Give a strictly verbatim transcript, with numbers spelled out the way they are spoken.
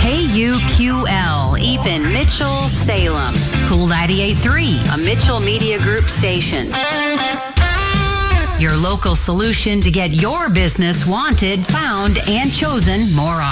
K U Q L, even Mitchell, Salem. Cool ninety-eight point three, a Mitchell Media Group station. Your local solution to get your business wanted, found, and chosen more often.